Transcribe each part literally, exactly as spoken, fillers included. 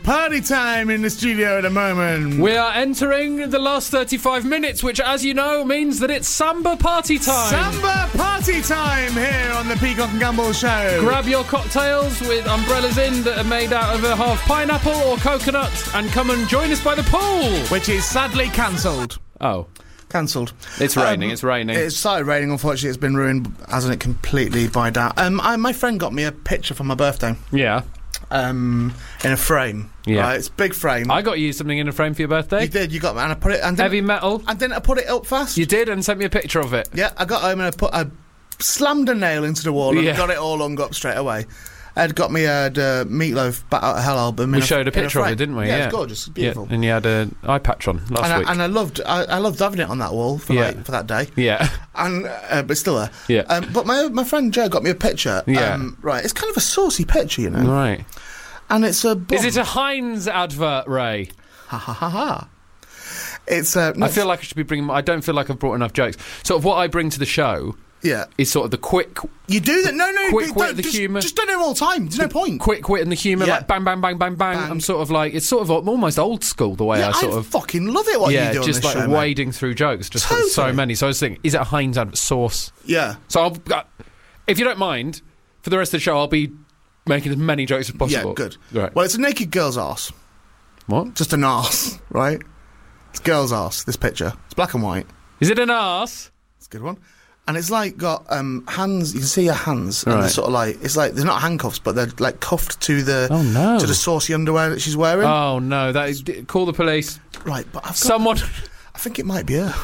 party time in the studio at the moment. We are entering the last thirty-five minutes, which, as you know, means that it's Samba party time. Samba party time here on the Peacock and Gamble show. Grab your cocktails with umbrellas in that are made out of a half pineapple or coconut and come and join us by the pool. Which is sadly cancelled. Oh. Cancelled. It's raining, um, it's raining. It started raining, unfortunately. It's been ruined, hasn't it, completely by that. Um, I, my friend got me a picture for my birthday. Yeah. Um, in a frame. Yeah. Right, it's a big frame. I got you something in a frame for your birthday. You did, you got me, and I put it... And Heavy metal. And didn't I put it up fast? You did, and sent me a picture of it. Yeah, I got home and I put... I slammed a nail into the wall and Yeah. got it all hung up straight away. Ed got me a uh, Meatloaf Bat Out of Hell album. We in showed a, a picture a of it, didn't we? Yeah, Yeah, it's gorgeous, it's beautiful. Yeah, and you had an eye patch on last and week. I, and I loved, I, I loved having it on that wall for, Yeah. like, for that day. Yeah. And uh, but it's still there. Yeah. Um, but my my friend Joe got me a picture. Yeah. Um, right, it's kind of a saucy picture, you know. Right. And it's a. Bomb. Is it a Heinz advert, Ray? Ha ha ha ha. It's. Uh, no, I feel like I should be bringing. I don't feel like I've brought enough jokes. Sort of what I bring to the show. Yeah. Is sort of the quick. You do that? No, no. Quick don't, wit, the just, humour. Just don't do it all the time. There's no point. Quick wit and the humour, Yeah. like bang, bang, bang, bang, bang, Bang. I'm sort of like it's sort of almost old school the way Yeah, I sort I of fucking love it. What yeah, you do just on this like show, mate. wading through jokes. Just got so Totally. many. So I was thinking, is it a Heinz advert sauce? Yeah. So I'll, uh, if you don't mind, for the rest of the show, I'll be making as many jokes as possible. Yeah. Good. Right. Well, it's a naked girl's arse. What? Just an arse, right? It's a girl's arse. This picture. It's black and white. Is it an arse? It's a good one. And it's like got um, hands. You can see her hands, and Right. they're sort of like it's like they're not handcuffs, but they're like cuffed to the Oh, no. to the saucy underwear that she's wearing. Oh no! That is. Call the police. Right, but I've got, Someone. I think it might be her.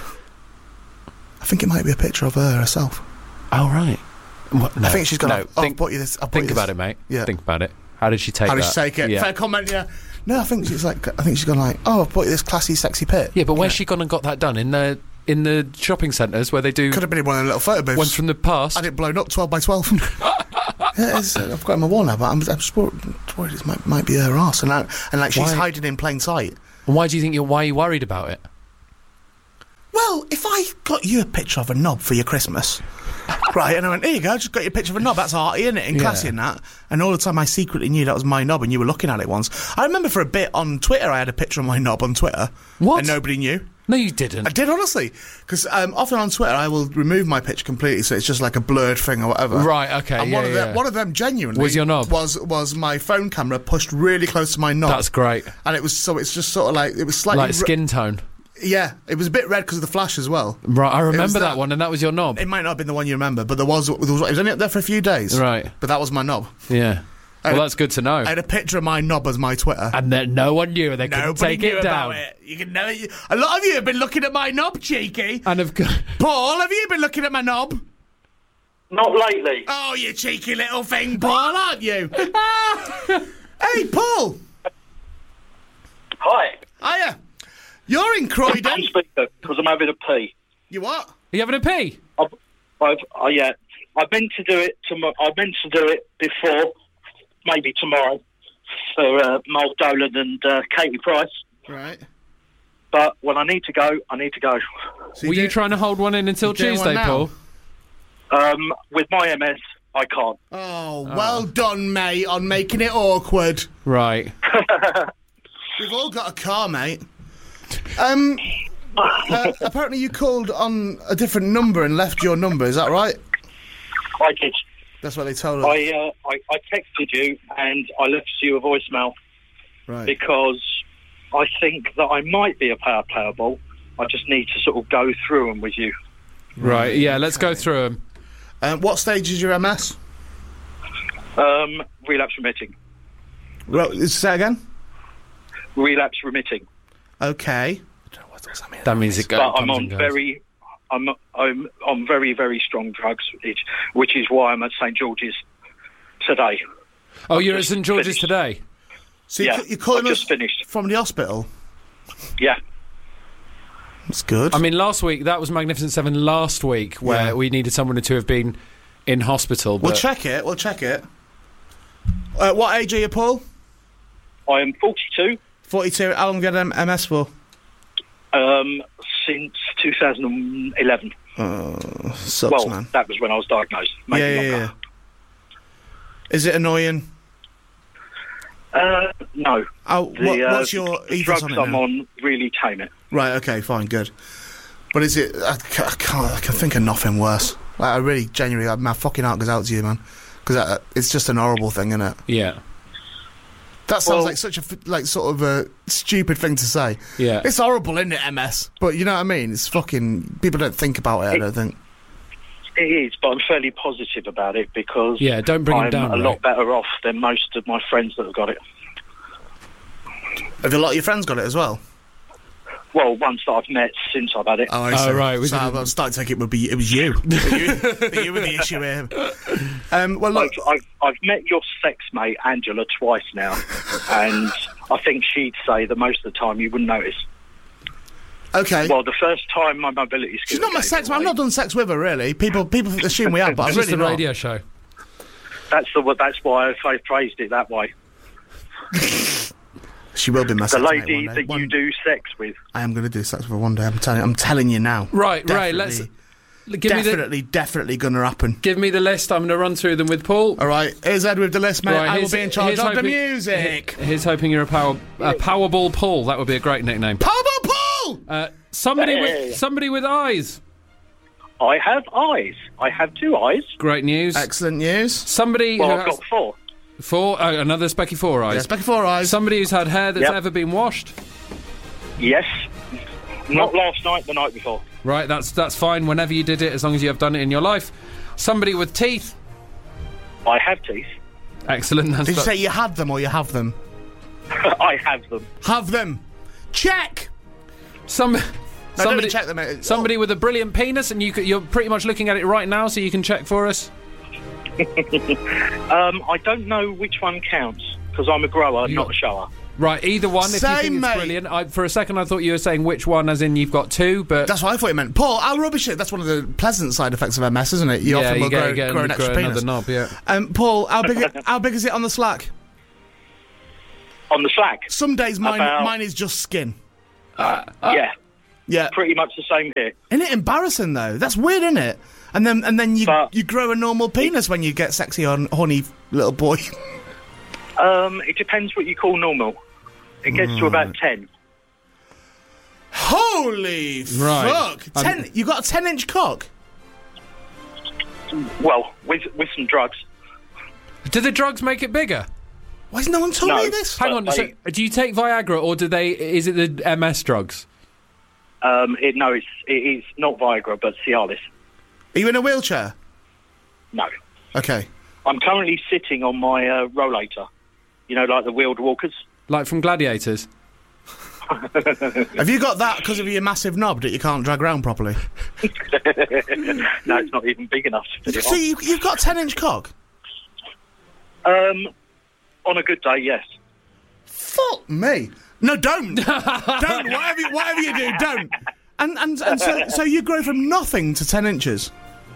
I think it might be a picture of her herself. Oh right. What? No, I think she's gonna. No, oh, think, I'll put you this. I'll put think you about this. it, mate. Yeah. Think about it. How did she take How that? did she take it? Yeah. Fair comment, yeah. No, I think she's like. I think she's gone like. Oh, I've bought you this classy, sexy pit. Yeah, but where's she gone and got that done in the in the shopping centres where they do Could have been in one of the little photo booths. ones from the past? Had it blown up twelve by twelve. Yeah, it's, uh, I've got it on my wall now, but I'm, I'm just worried, worried it might, might be her arse, and, I, and like she's Why? hiding in plain sight. And why do you think you're? Why are you worried about it? Well, if I got you a picture of a knob for your Christmas, right, and I went, here you go, just got you a picture of a knob, that's arty, isn't it, and Yeah. classy and that, and all the time I secretly knew that was my knob and you were looking at it once. I remember for a bit on Twitter I had a picture of my knob on Twitter. What? And nobody knew. No, you didn't. I did, honestly, because um, often on Twitter I will remove my picture completely, so it's just like a blurred thing or whatever. Right, okay, And yeah, one of them, yeah. one of them genuinely Was your knob? Was was my phone camera pushed really close to my knob. That's great. And it was so it's just sort of like it was slightly Like re- skin tone. yeah, it was a bit red because of the flash as well. Right, I was remember that, that. one, and that was your knob. It might not have been the one you remember, but there was, there was it was only up there for a few days. Right. But that was my knob. Yeah. I Well, had- that's good to know. I had a picture of my knob as my Twitter. And then no one knew. They couldn't Nobody take knew it down. about it. You can never. A lot of you have been looking at my knob, cheeky. And of course. Paul, have you been looking at my knob? Not lately. Oh, you cheeky little thing, Paul, aren't you? Hey, Paul. Hi. Hiya. You're in Croydon. I'm speaker because I'm having a pee. You what? Are you having a pee? I've, I've oh, yeah. I meant to do it. Tom- I meant to do it before, maybe tomorrow, for uh, Miles Dolan and uh, Katie Price. Right. But when I need to go, I need to go. So Were you do- trying to hold one in until you doing Tuesday, one now? Paul? Um, with my M S, I can't. Oh, well done, mate, on making it awkward. Right. We've all got a car, mate. Um, uh, apparently you called on a different number and left your number, is that right? I did. That's what they told us. I, uh, I I texted you and I left you a voicemail Right. because I think that I might be a power playable. I just need to sort of go through them with you. Right, yeah, let's go through them. Uh, what stage is your M S? Um, relapse remitting. Well, say that again? Relapse remitting. Okay. I don't know what does that mean. That means it goes. But I'm on very, I'm I'm on very very strong drugs, which, which is why I'm at Saint George's today. Oh, you're at just St George's finished. today? So you Yeah, c- you're calling I've us just finished. from the hospital? Yeah. That's good. I mean, last week, that was Magnificent Seven last week, where Yeah. we needed someone to have been in hospital. we'll But check it, we'll check it. Uh, what age are you, Paul? I am forty-two. forty-two. How long have you had M S for? Um, since two thousand eleven. Uh, sucks, Well, man. that was when I was diagnosed. Maybe Yeah, yeah, longer. yeah. Is it annoying? Uh, no. Oh, The, what, uh, what's your the ethos drugs on it I'm now? on really tame it. Right, okay, fine, good. But is it... I can't, I can't I can think of nothing worse. Like, I really, genuinely, my fucking heart goes out to you, man. Because it's just an horrible thing, isn't it? Yeah. That sounds Well- like such a, f- like, sort of a stupid thing to say. Yeah. It's horrible, isn't it, M S? But you know what I mean? It's fucking... People don't think about it, I don't think. It is, but I'm fairly positive about it because Yeah, don't bring him I'm down, a Ray. lot better off than most of my friends that have got it. Have a lot of your friends got it as well? Well, ones that I've met since I've had it. Oh, I Oh, see. right, we So I didn't- was starting to think it would be... It was you. that, you that you were the issue here. Um, well, look... I've, I've, I've met your sex mate, Angela, twice now, and I think she'd say that most of the time you wouldn't notice. Okay. Well, the first time my mobility skills... She's not my gave sex... away- I've not done sex with her, really. People people assume we have, but I've It's just really a not. radio show. That's, the, that's why I phrased it that way. She will be my The sex mate lady one day. that One- you do sex with. I am going to do sex with her one day. I'm telling. I'm telling you now. Right, Ray, Definitely- let's... Give me, the, definitely, definitely going to happen. give me the list. I'm going to run through them with Paul. All right, here's Ed with the list, mate. Right, I will here's- be in charge here's of the hoping- music. Here's hoping you're a power a Powerball Paul. That would be a great nickname. Powerball Paul. Uh, somebody Hey. with somebody with eyes. I have eyes. I have two eyes. Great news. Excellent news. Somebody Well, who I've has got four. four uh, another Specky Four eyes. Yes, Becky Four Eyes. Somebody who's had hair that's Yep. ever been washed. Yes. Not last night, the night before. Right, that's that's fine. Whenever you did it, as long as you have done it in your life. Somebody with teeth. I have teeth. Excellent. That's Did you the- say you had them or you have them? I have them. Have them. Check. Some, No, somebody don't check them. Mate. somebody with a brilliant penis, and you could, you're pretty much looking at it right now, so you can check for us. Um, I don't know which one counts because I'm a grower, You not got- a shower. Right, either one. If you Same, think it's mate. brilliant. I, for a second, I thought you were saying which one, as in you've got two, but That's what I thought you meant. Paul, how rubbish it. That's one of the pleasant side effects of M S, isn't it? You yeah, often you will get, grow, you get grow an extra grow another penis. knob. Yeah. Um, Paul, how big? How big is it on the Slack? On the Slack? Some days mine About- mine is just skin. yeah, Yeah. pretty much the same here. Isn't it embarrassing though? That's weird, isn't it? And then and then you But- you grow a normal penis when you get sexy on horny little boy. Um, it depends what you call normal. It gets to about Mm. ten. Holy Right. fuck! Um, Ten. You got a ten inch cock. Well, with with some drugs. Do the drugs make it bigger? Why has no one told No. me this? Hang But on. they- So, do you take Viagra, or do they? Is it the M S drugs? Um, it, no, it's, it is not Viagra, but Cialis. Are you in a wheelchair? No. Okay. I'm currently sitting on my uh, rollator. You know, like the wheeled walkers. Like from Gladiators? Have you got that because of your massive knob that you can't drag around properly? No, it's not even big enough to fit it So on. you, you've got a ten inch cock. Um, on a good day, yes. Fuck me. No, don't. don't. Whatever, you- whatever you do, don't. And and, and so, so you grow from nothing to ten inches.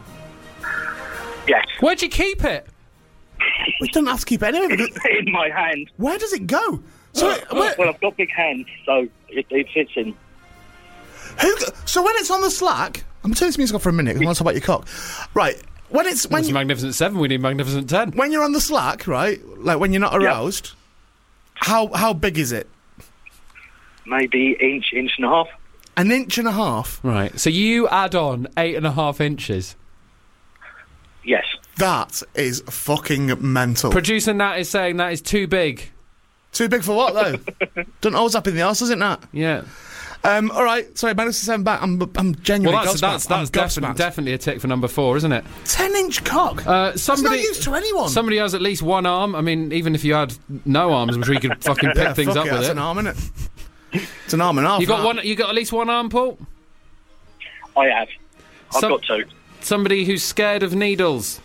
Yes. Where'd you keep it? We don't have to keep it anyway. Because In my hand. where does it go? So, it, where, Well, I've got big hands, so it, it fits in. who? So when it's on the Slack, I'm turning this music off for a minute because I want to talk about your cock. Right. When it's when It's you, Magnificent Seven. We need Magnificent Ten. when you're on the Slack, right? Like when you're not aroused. How how big is it? Maybe inch, inch and a half. An inch and a half. Right. So you add on eight and a half inches. Yes. That is fucking mental. Producer Nat is saying that is too big. Too big for what though? Don't always up in the arse, does it, Nat? Yeah. Um, all right, sorry, Magnificent Seven back. I'm I'm genuinely Well, that's that's gobsmacked. I'm that's definitely gobsmacked. definitely a tick for number four, isn't it? ten inch cock. Uh, That's somebody no use to anyone. somebody has at least one arm. I mean, even if you had no arms, I'm sure you could fucking pick yeah, things fuck up it, with that's it. an arm, innit? It's an arm and a half. You got that. one. You got at least one arm, Paul. I have. I've Some- got two. Somebody who's scared of needles.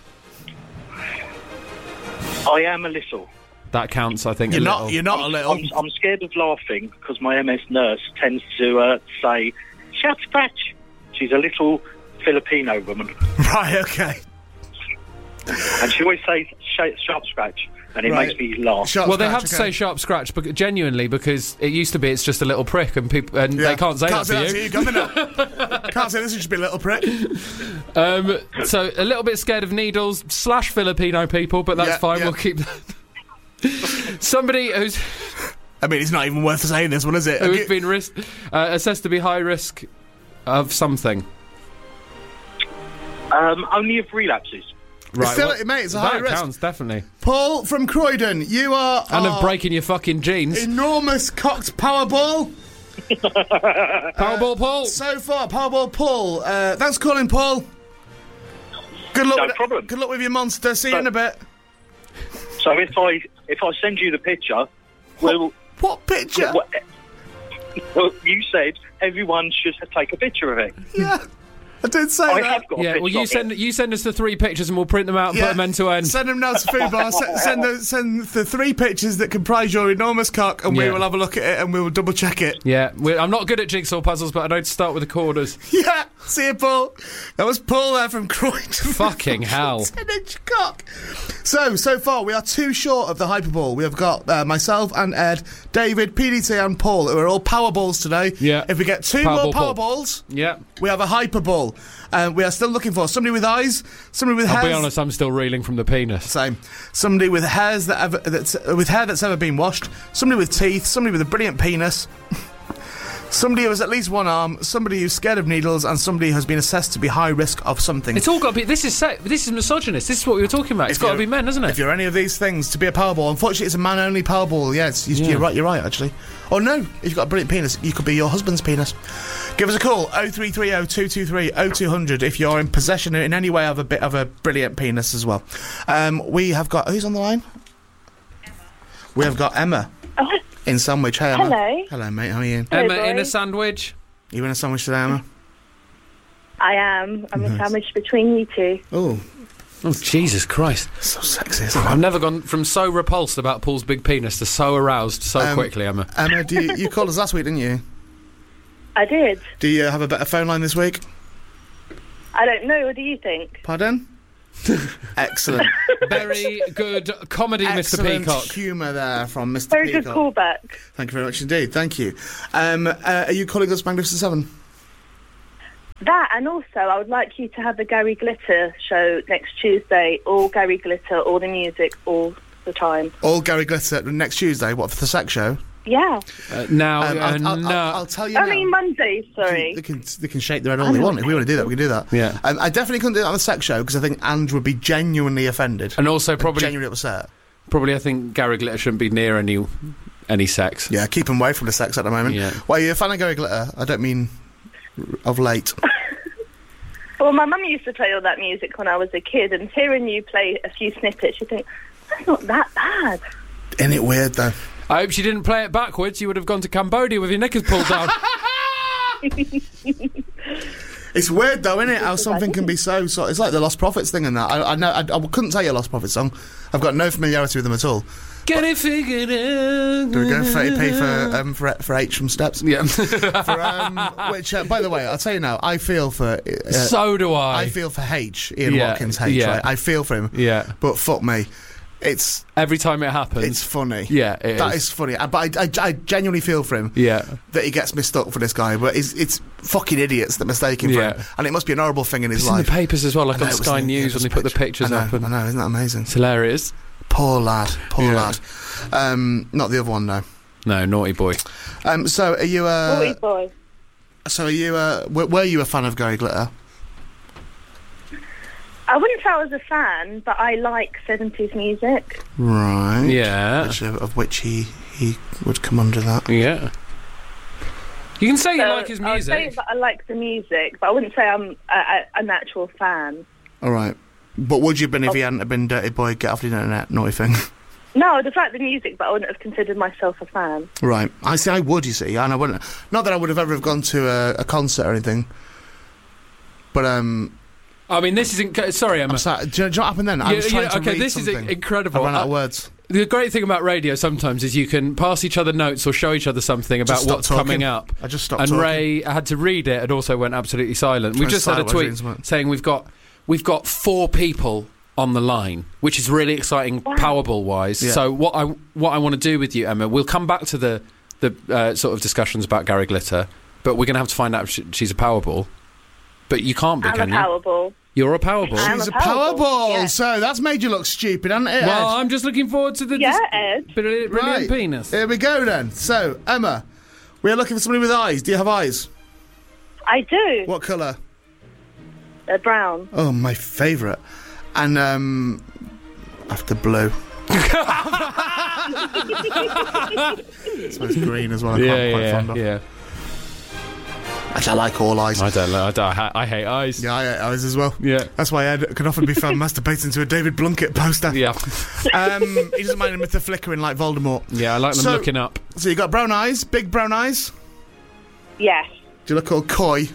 I am a little. That counts, I think. You're a not. little. You're not a little. I'm, I'm scared of laughing because my M S nurse tends to uh, say, "Sharp scratch." She's a little Filipino woman, Right. Okay. and she always says "Sh- "sharp scratch," and it Right. makes me laugh. Sharp Well, they scratch, have to okay. say sharp scratch, but genuinely, because it used to be it's just a little prick, and people and Yeah. they can't say can't that say to you. Come in now. Can't say this. It should be a little prick. Um, so a little bit scared of needles slash Filipino people, but that's Yeah, fine. yeah. We'll keep that. Somebody who's I mean, it's not even worth saying this one, is it? who's Okay. been risk, uh, assessed to be high risk of something. Um, only of relapses. Right, still, well, mate, it's a that high risk. counts, definitely. Paul from Croydon, you are And our of breaking your fucking jeans. enormous cocked Powerball. Powerball Paul. So far, Powerball Paul. Uh, thanks for calling, Paul. Good luck. No with, problem. Good luck with your monster. See you So- in a bit. So if I if I send you the picture, we'll. What picture? Well, well, you said everyone should take a picture of it. Yeah, I did say I that. have got a Yeah, picture well, you of send it. you send us the three pictures and we'll print them out and Yeah. put them end to end. Send them now to Food Bar. send, send, the, send the three pictures that comprise your enormous cock, and we Yeah. will have a look at it and we will double check it. Yeah, we're, I'm not good at jigsaw puzzles, but I know to start with the corners. Yeah, see you, Paul. That was Paul there from Croydon. Fucking hell. ten-inch cock. So, so far, we are two short of the Hyperball. We have got uh, myself and Ed, David, P D T and Paul, who are all Powerballs today. Yeah. If we get two Powerball more Paul. Powerballs, Yeah, we have a Hyperball. Um, we are still looking for somebody with eyes, somebody with I'll hairs. be honest, I'm still reeling from the penis. Same. Somebody with hairs that ever, that's with hair that's ever been washed. Somebody with teeth. Somebody with a brilliant penis. Somebody who has at least one arm. Somebody who's scared of needles, and somebody who has been assessed to be high risk of something. It's all got to be. This is se- this is misogynist. This is what we were talking about. It's If got to you're- be men, hasn't it? If you're any of these things, to be a Powerball, unfortunately, it's a man-only Powerball. Yeah, it's, Yeah. you're right. You're right, actually. Oh no, if you've got a brilliant penis, you could be your husband's penis. Give us a call: oh three three oh, two two three, oh two hundred if you're in possession in any way of a bit of a brilliant penis as well. Um, we have got who's on the line? We have got Emma Oh, in Sandwich. Hey, Emma. hello. Hello, mate. How are you? Hello, Emma in a boys. sandwich. You in a sandwich today, Emma? I am. I'm a sandwich between you two. Oh, Oh Jesus Christ! so sexy. Isn't it? I've never gone from so repulsed about Paul's big penis to so aroused so Um, quickly, Emma. Emma, do you, you called us last week, didn't you? I did. Do you have a better phone line this week? I don't know. What do you think? Pardon? Excellent. Very good comedy, Mister Excellent Peacock. humour there from Mister Very good Peacock. callback. Thank you very much indeed. Thank you. Um, uh, are you calling us Magnificent Seven? That, and also, I would like you to have the Gary Glitter show next Tuesday. All Gary Glitter, all the music, all the time. All Gary Glitter next Tuesday. What, for the sex show? Yeah. Uh, now, Um, uh, I'll, I'll, no. I'll, I'll tell you I now. mean Monday. Sorry. They can they can shake their head all they want. If we want to do that, we can do that. Yeah. Um, I definitely couldn't do that on the sex show because I think Ange would be genuinely offended. and also probably, genuinely upset. probably, I think Gary Glitter shouldn't be near any any sex. Yeah, keep him away from the sex at the moment. Yeah. Well, you're a fan of Gary Glitter. I don't mean of late. Well, my mum used to play all that music when I was a kid, and hearing you play a few snippets, you think, that's not that bad. Isn't it weird though? I hope she didn't play it backwards. You would have gone to Cambodia with your knickers pulled down. It's weird though, isn't it? How something can be so so. It's like the Lost Prophets thing and that. I, I know. I, I couldn't tell you a Lost Prophets song. I've got no familiarity with them at all. Get it figured out. Do we go thirty p for um for for H from Steps? Yeah. For, um, which, uh, by the way, I'll tell you now. I feel for. Uh, so do I. I feel for H. Ian Yeah, Watkins H. yeah. Right? I feel for him. Yeah. But fuck me, it's Every time it happens. it's funny. Yeah, it That is. is funny. I, but I, I, I genuinely feel for him. Yeah. That he gets mistook for this guy, but it's, it's fucking idiots that mistake him Yeah. for him, and it must be an horrible thing in his It's in life. the papers as well, like I know, on it was Sky in- yeah, News it was when they put the picture- pictures I know, up. And I know, isn't that amazing? it's hilarious. Poor lad, poor Yeah. lad. Um, not the other one, no. No, naughty boy. Um, so are you? Uh, Naughty boy. so are you? Uh, w- were you a fan of Gary Glitter? I wouldn't say I was a fan, but I like seventies music. Right. Yeah. Which, of, of which he he would come under that. Yeah. You can say you So like his I would say music. that I like the music, but I wouldn't say I'm a, a, an actual fan. All right. But would you have been if he hadn't have been Dirty Boy, Get Off the Internet, naughty thing? No, I'd have liked the music, but I wouldn't have considered myself a fan. Right. I see. I would. You see, and I wouldn't. Not that I would have ever have gone to a, a concert or anything. But um, I mean, this isn't. Sorry, Emma. I'm sorry. Do you, do you know what happened then? I Yeah, was trying yeah, to okay, read this is something. incredible. I ran out Uh, of words. The great thing about radio sometimes is you can pass each other notes or show each other something about Just stop what's talking. coming up. I just stopped And talking. Ray had to read it and also went absolutely silent. We Trying just to had a silence tweet reading something. saying we've got we've got four people on the line, which is really exciting, Wow. Powerball wise. Yeah. So what I what I want to do with you, Emma, we'll come back to the the uh, sort of discussions about Gary Glitter, but we're going to have to find out if she, she's a Powerball. But you can't be, I'm a can you? Powerball. You're a Powerball. I'm She's a a Powerball, Powerball, yeah. so that's made you look stupid, hasn't it, Ed? Well, I'm just looking forward to the Yeah, dis- Ed. brilliant, brilliant penis. Here we go then. So, Emma, we are looking for somebody with eyes. Do you have eyes? I do. What colour? They're brown. Oh, my favourite. And, um, after blue. It smells green as well. I'm Yeah, quite, quite yeah, fond of. yeah. Actually, I like all eyes. I don't know. I, don't, I, ha- I hate eyes. Yeah, I hate eyes as well. Yeah. That's why Ed can often be found masturbating to a David Blunkett poster. Yeah. Um, he doesn't mind him with the flickering like Voldemort. Yeah, I like them So- looking up. So you got brown eyes, big brown eyes. Yes. Do you look all coy?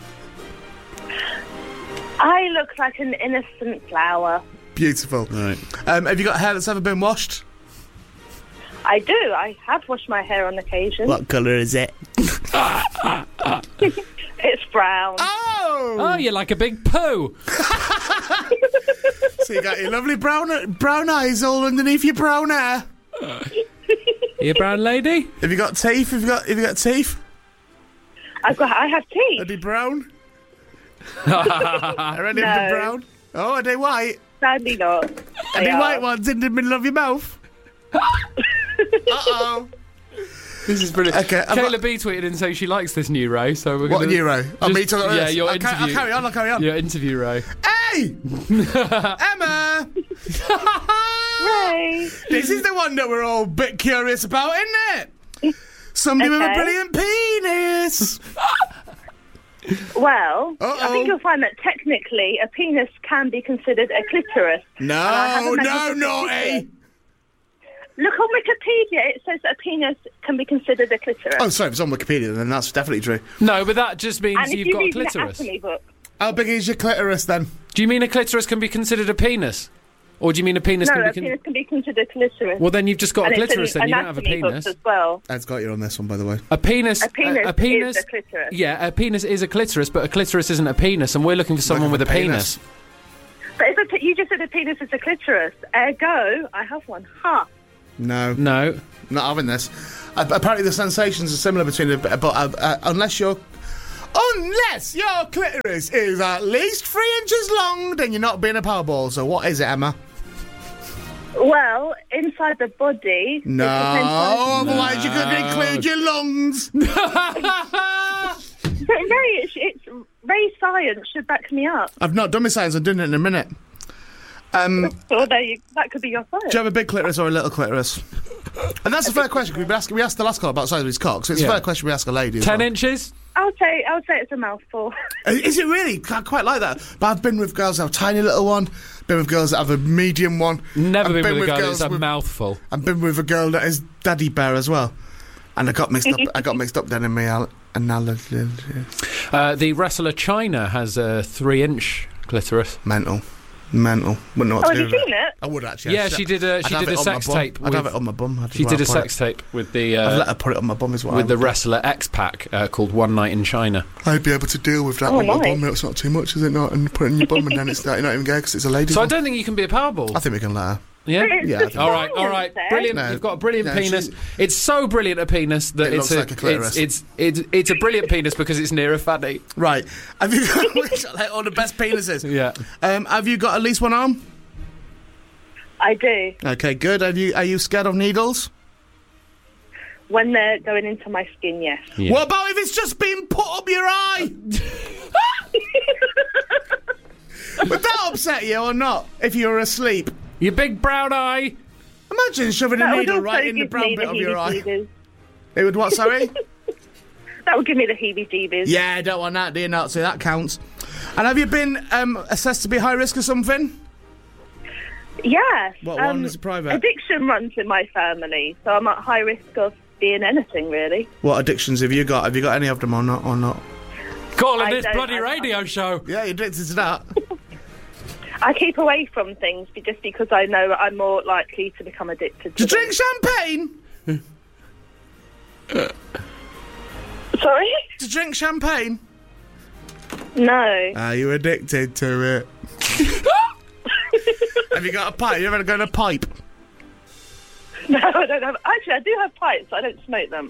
I look like an innocent flower. Beautiful. Right. Um, have you got hair that's ever been washed? I do. I have washed my hair on occasion. What colour is it? It's brown. Oh! Oh, you're like a big poo. So you got your lovely brown brown eyes all underneath your brown hair. You a brown lady? Have you got teeth? Have you got have you got teeth? I've got. I have Are teeth. they brown? Are any of them No. brown? Oh, are they white? Sadly not. Are They they are. white ones in the middle of your mouth? Uh-oh. This is brilliant. Okay, I've Kayla got- B tweeted and saying she likes this new Ray, so we're What gonna... Euro? Oh, Just- me talking about yeah, this. your I'll, ca- I'll interview. carry on, I'll carry on. Your interview, Ray. Hey! Emma! Ray. This is the one that we're all a bit curious about, isn't it? Somebody with a Okay. brilliant penis! Well, Uh-oh. I think you'll find that technically a penis can be considered a clitoris. I No, haven't met no, a naughty! Look on Wikipedia. It says that a penis can be considered a clitoris. Oh, sorry, if it's on Wikipedia, then that's definitely true. No, but that just means and if you've you got a read an clitoris. anatomy book, How big is your clitoris then? Do you mean a clitoris can be considered a penis? Or do you mean a penis no, can be... a Con- penis can be considered clitoris. Well, then you've just got and a it's in clitoris, then you don't have a anatomy penis. books as well. Ed's got you on this one, by the way. A penis... A penis, a, a penis is a clitoris. Yeah, a penis is a clitoris, but a clitoris isn't a penis, and we're looking for someone Looking with a for penis. penis. But if a, pe- you just said a penis is a clitoris, ergo, I have one. Huh. No, No. not having this. Uh, apparently the sensations are similar between the... But uh, uh, unless you're... Unless your clitoris is at least three inches long, then you're not being a powerball. So what is it, Emma? Well, inside the body... it No, depends on- otherwise you couldn't include your lungs. But Ray, it's, it's Ray science should back me up. I've not done my science, I'm doing it in a minute. Um, Well, there you, that could be your science. do you have a big clitoris or a little clitoris? And that's a fair question. We asked, we asked the last call about the size of his cock, so it's Yeah. a fair question we ask a lady. as Ten well. inches? I'll say, I'll say it's a mouthful. Uh, Is it really? I quite like that. But I've been with girls that have a tiny little one, been with girls that have a medium one. Never I've been, with a girl girls that's a with- mouthful. I've been with a girl that is daddy bear as well. And I got mixed up. I got mixed up then in my al- analogy. Uh, the wrestler China has a three-inch clitoris. Mental, mental. Wouldn't know what Oh, to have do you with it. seen it? I would actually. Yeah, I'd she sh- did a I'd she have did it a on my sex bum. tape. I'd with, have it on my bum. I'd She just did a rather put sex tape with the it- I'd uh, let her put it on my bum as well. with the wrestler X Pac uh, called One Night in China. I'd be able to deal with that Oh, on my nice. bum. It's not too much, is it not? And put it in your bum, and then it's not, you're not even gay because it's a lady. So I don't think you can be a Powerball. I think we can let her. Yeah. It's Yeah, I the think- All right, all science right, there. brilliant. No. You've got a brilliant No, penis. she- It's so brilliant a penis that It it's looks a, like a clitoris. it's, it's it's it's a brilliant penis because it's near a fatty. Right. Have you got like all the best penises? Yeah. Um, have you got at least one arm? I do. Okay, good. Have you? Are you scared of needles? When they're going into my skin, yes. Yeah. What about if it's just being put up your eye? Would that upset you or not? If you were asleep? Your big brown eye. Imagine shoving a That would needle also right in the give brown me bit the of your eye. heebie-jeebies. It would what? Sorry. That would give me the heebie-jeebies. Yeah, don't want that, do you not? So that counts. And have you been um, assessed to be high risk or something? Yes. What one? Is it private? Addiction runs in my family, so I'm at high risk of being anything, really. What addictions have you got? Have you got any of them or not? Or not? Calling I this don't- bloody I- radio show. Yeah, you're addicted to that. I keep away from things be- just because I know that I'm more likely to become addicted Do to you drink champagne? them. Sorry? Do you drink champagne? No. Are you addicted to it? Have you got a pipe? You ever got a pipe? No, I don't have... Actually, I do have pipes, but I don't smoke them.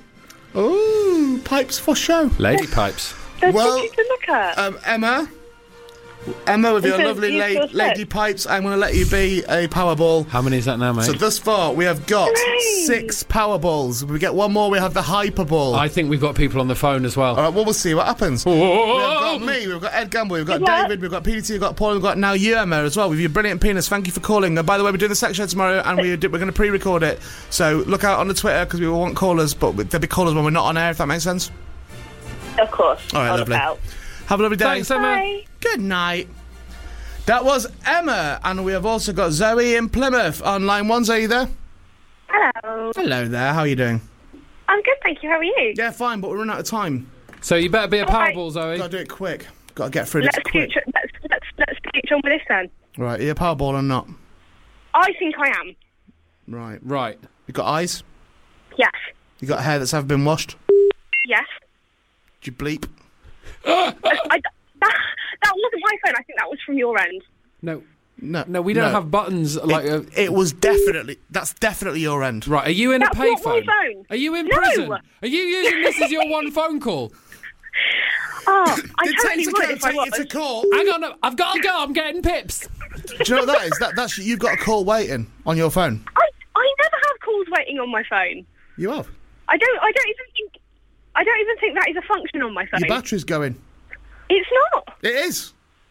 Ooh, pipes for show. Lady pipes. They're Well, pretty to look at. Um, Emma, Emma, with your Because lovely you la- feel sick. lady pipes, I'm going to let you be a Powerball. How many is that now, mate? So thus far, we have got Hooray! six Powerballs. If we get one more, we have the Hyperball. I think we've got people on the phone as well. All right, well, we'll see what happens. We've got me, we've got Ed Gamble, we've got Good luck. David, we've got P D T, we've got Paul, we've got now you, Emma, as well, with your brilliant penis. Thank you for calling. And by the way, we're doing the sex show tomorrow, and we do, we're going to pre-record it. So look out on the Twitter, because we will want callers, but there'll be callers when we're not on air, if that makes sense. Of course. All right, I'll lovely. look out. Have a lovely day. Thanks, Emma. Bye. Good night. That was Emma, and we have also got Zoe in Plymouth on line one. Zoe, you there? Hello. Hello there, how are you doing? I'm good, thank you. How are you? Yeah, fine, but we're running out of time. So you better be a All right. Powerball, Zoe. Gotta do it quick. Gotta get through this Let's quick. future, let's let's let's future on with this then. Right, are you a Powerball or not? I think I am. Right. Right. You got eyes? Yes. You got hair that's ever been washed? Yes. Did you bleep? I, that, that wasn't my phone. I think that was from your end. No. No. No, we don't no. have buttons like. It, A, it was definitely... That's definitely your end. right. Are you in That's a not my payphone? phone. Are you in No. prison? Are you using this as your one phone call? Oh, I Did totally take, would to, if I take you was. to court. Hang on, no, I've got to go. I'm getting pips. Do you know what that is? That, that's You've got a call waiting on your phone. I I never have calls waiting on my phone. You have. I don't I don't even think I don't even think that is a function on my phone. Your battery's going. It's not. It is.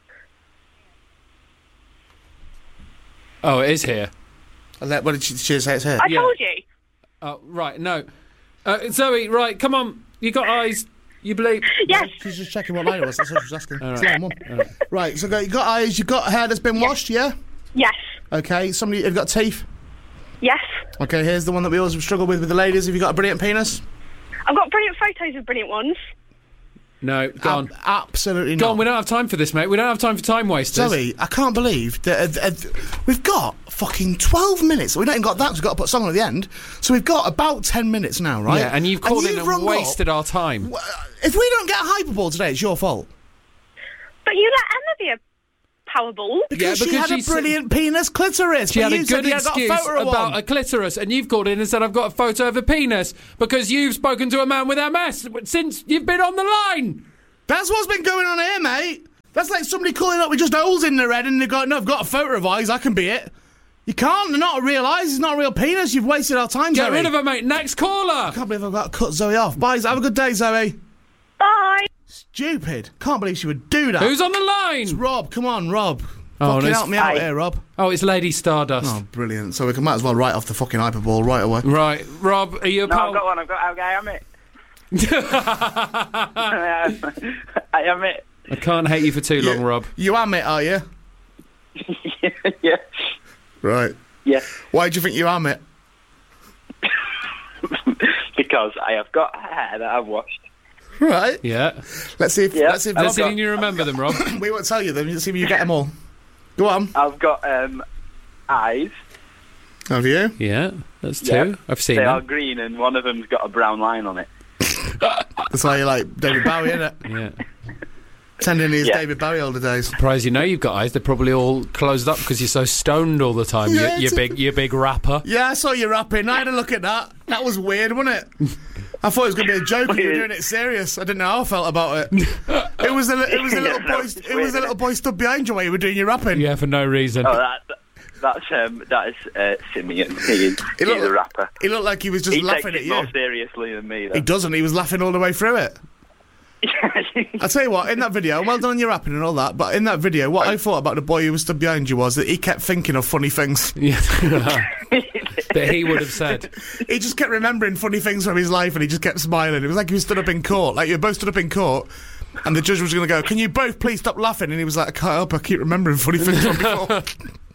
Oh, it is here. And that- What did she, she say it's here? I Yeah. told you. Oh, right. No. Uh, Zoe, right. Come on. You got eyes. You bleep. Yes. She's just checking what line it was. That's what she was asking. All It's right. line one. Right, so you got eyes, you got hair that's been washed, yeah? Yes. Okay, somebody, you've got teeth? Yes. Okay, here's the one that we always struggle with with the ladies. Have you got a brilliant penis? I've got brilliant photos of brilliant ones. No, gone. Ab- absolutely Go not. on, we don't have time for this, mate. We don't have time for time wasters. Zoe, I can't believe that uh, uh, we've got fucking twelve minutes. We don't even got that, 'cause we've got to put a song on at the end. So we've got about ten minutes now, right? Yeah, and you've called in you've and rung wasted up. our time. Wh- If we don't get a Hyperball today, it's your fault. But you let Emma be a Powerball. Because, Yeah, she because had she's- a brilliant penis clitoris. She but had a you said good you had got excuse a photo of about one. a clitoris, and you've called in and said I've got a photo of a penis because you've spoken to a man with M S since you've been on the line. That's what's been going on here, mate. That's like somebody calling up with just holes in their head and they've got, no, I've got a photo of eyes, I can be it. You can't, they're not a real eyes, it's not a real penis, you've wasted our time, Get Zoe. rid of her, mate. Next caller. I can't believe I've got to cut Zoe off. Bye, have a good day, Zoe. Bye. Stupid. Can't believe she would do that. Who's on the line? Rob, come on, Rob. Oh, fucking it's- help me out Hi. here, Rob. Oh, it's Lady Stardust. Oh, brilliant. So we can might as well write off the fucking Hyperball right away. Right, Rob, are you a No, pal? I've got one. I've got. Okay, I am it. I am it. I can't hate you for too long, Rob. You am it, are you? yeah. Right. Yeah. Why do you think you am it? Because I have got hair that I've washed. Right. Yeah. Let's see if, Yeah. let's see if Let's Rob see got- if you remember them, Rob. we won't tell you them, let's see if you get them all. Go on. I've got um, eyes. Have you? Yeah, that's two. Yeah. I've seen They are them. green, and one of them's got a brown line on it. That's why you like David Bowie, innit? Yeah. Tending his Yeah. David Bowie older days. Surprised you know you've got eyes. They're probably all closed up because you're so stoned all the time. Yeah, you, you it's a- big, you big rapper. Yeah, I saw you rapping. I had a look at that. That was weird, wasn't it? I thought it was going to be a joke and you were doing it serious. I didn't know how I felt about it. It was a, li- it was a little Yeah, no, boy. it's It was weird, a little boy stood behind you while you were doing your rapping. Yeah, for no reason. Oh, that, that's um, that is uh, Simeon. He is, He he's looked- a rapper. He looked like he was just He laughing takes at it you. more seriously than me. He Though. doesn't. He was laughing all the way through it. I tell you what, in that video, well done on your rapping and all that, but in that video, what I thought about the boy who was stood behind you was that he kept thinking of funny things. Yeah. That he would have said. He just kept remembering funny things from his life and he just kept smiling. It was like he was stood up in court, like you were both stood up in court, and the judge was going to go, can you both please stop laughing? And he was like, I can't help, I keep remembering funny things from before.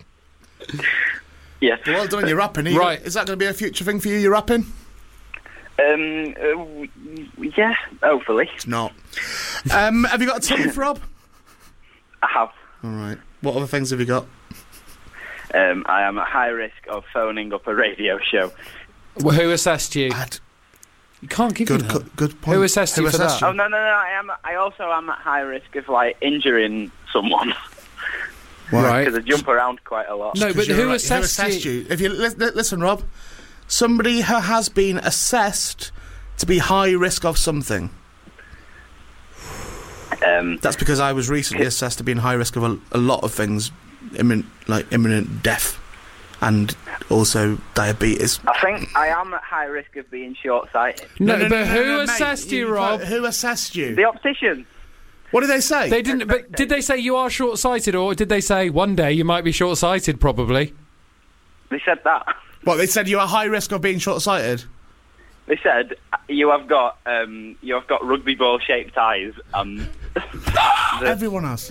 Yeah. Well done on your rapping. Are you- Right. Is that going to be a future thing for you, your rapping? Um. Uh, w- yeah. Hopefully. It's not. Um, have you got a tip, Rob? I have. All right. What other things have you got? Um. I am at high risk of phoning up a radio show. Well, who assessed you? Bad. You can't give Good, you cu- that. good point. Who assessed you for that? Oh no no no! I am. I also am at high risk of like injuring someone Why? Right. because I jump around quite a lot. No, 'Cause but you're who right. assessed, you? you? If you li- li- listen, Rob, somebody who has been assessed to be high risk of something. Um, That's because I was recently assessed to be in high risk of a, a lot of things, imminent, like imminent death, and also diabetes. I think I am at high risk of being short-sighted. No, but who no, mate. assessed you, You- Rob? Who assessed you? The optician. What did they say? They didn't. But did they say you are short-sighted, or did they say one day you might be short-sighted? Probably. They said that. What, they said you are high risk of being short-sighted? They said you have got um, you have got rugby ball shaped eyes. Um, Everyone has.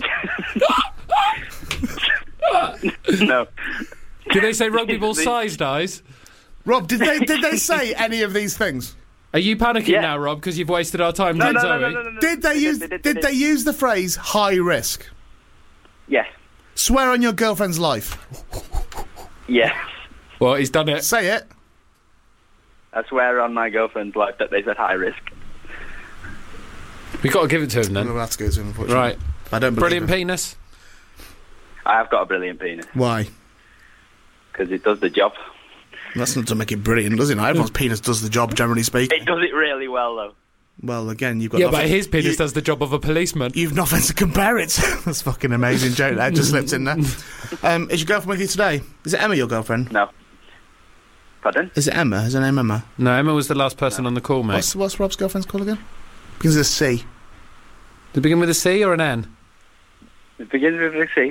no. Did they say rugby ball-sized eyes? Rob, did they did they say any of these things? Are you panicking Yeah. now, Rob, because you've wasted our time? No, doing no, Zoe? no, no, no, no, no. Did they use did, did they use the phrase high risk? Yes. Swear on your girlfriend's life. Yes. Well, he's done it. Say it. I swear on my girlfriend's life that they said high risk. We've got to give it to him Well, then. that's good, unfortunately. Right. I don't believe Brilliant him. penis. I have got a brilliant penis Why? because it does the job. That's not to make it brilliant, does it? Now, everyone's penis does the job, generally speaking. It does it really well, though. Well, again, you've got Yeah, nothing, but his penis you, does the job of a policeman. You've nothing to compare it to. That's fucking amazing joke that just slipped in there. Um, is your girlfriend with you today? Is it Emma, your girlfriend? No. Pardon? Is it Emma? Is her name Emma? No, Emma was the last person on the call, mate. What's, what's Rob's girlfriend's call again? Begins with a C. Did it begin with a C or an N? It begins with a C.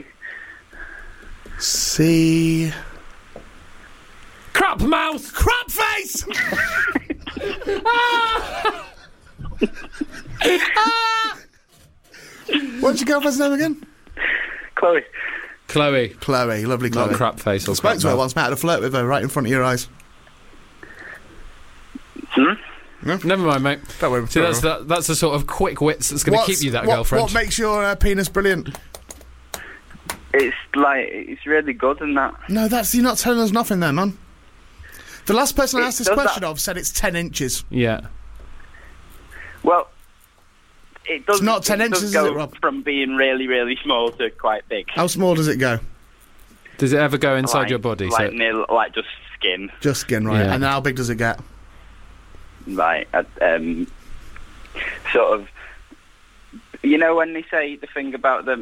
C. Crap mouth! Crap face! What's your girlfriend's name again? Chloe. Chloe. Chloe, lovely Chloe. Not crap face or I spoke crap to her mouth. once, mate. I had a flirt with her right in front of your eyes. Hmm? Never mind, mate. Don't worry. See, that's that, that's the sort of quick wits that's going to What's- keep you that what, girlfriend. What makes your uh, penis brilliant? It's like, it's really good and that. No, that's you're not telling us nothing there, man. The last person I It asked this does question that- of said it's ten inches. Yeah. Well, it does. It's not ten it inches, does is go it, Rob? from being really, really small to quite big. How small does it go? Does it ever go inside like, your body? Like, so near, like just skin. Just skin, right? Yeah. And then how big does it get? Like, uh, um, sort of. You know when they say the thing about the